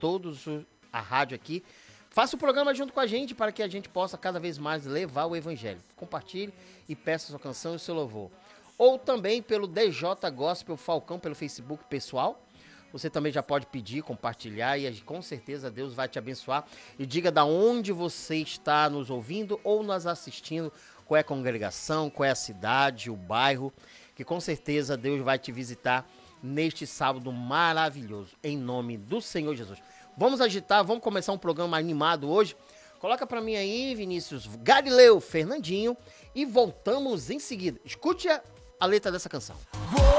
a rádio aqui. Faça o programa junto com a gente para que a gente possa cada vez mais levar o evangelho. Compartilhe e peça sua canção e seu louvor. Ou também pelo DJ Gospel Falcão, pelo Facebook pessoal. Você também já pode pedir, compartilhar e com certeza Deus vai te abençoar. E diga da onde você está nos ouvindo ou nos assistindo, qual é a congregação, qual é a cidade, o bairro, que com certeza Deus vai te visitar neste sábado maravilhoso, em nome do Senhor Jesus. Vamos agitar, vamos começar um programa animado hoje. Coloca pra mim aí, Vinícius Galileu, Fernandinho, e voltamos em seguida. Escute a letra dessa canção.